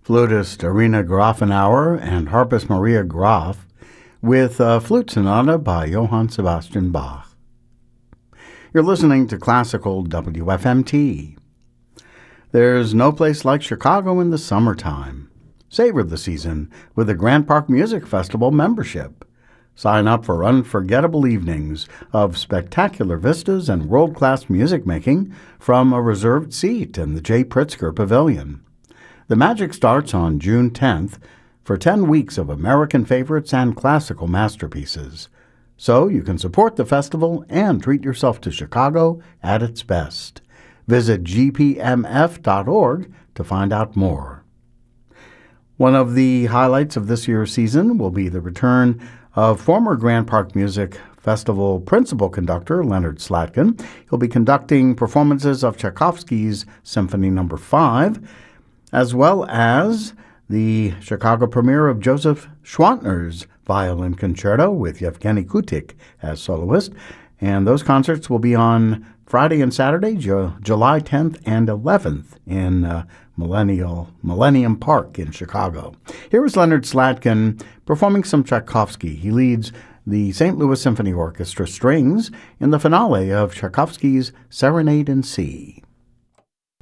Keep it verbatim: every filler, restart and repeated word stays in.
flutist Irina Grafenauer and harpist Maria Graf with a flute sonata by Johann Sebastian Bach. You're listening to Classical W F M T. There's no place like Chicago in the summertime. Savor the season with a Grand Park Music Festival membership. Sign up for unforgettable evenings of spectacular vistas and world-class music making from a reserved seat in the Jay Pritzker Pavilion. The magic starts on June tenth for ten weeks of American favorites and classical masterpieces. So you can support the festival and treat yourself to Chicago at its best. Visit g p m f dot org to find out more. One of the highlights of this year's season will be the return of former Grand Park Music Festival principal conductor Leonard Slatkin. He'll be conducting performances of Tchaikovsky's Symphony Number five, as well as the Chicago premiere of Joseph Schwantner's Violin Concerto with Yevgeny Kutik as soloist. And those concerts will be on Friday and Saturday, Ju- July tenth and eleventh in uh, Millennial Millennium Park in Chicago. Here is Leonard Slatkin performing some Tchaikovsky. He leads the Saint Louis Symphony Orchestra Strings in the finale of Tchaikovsky's Serenade in C.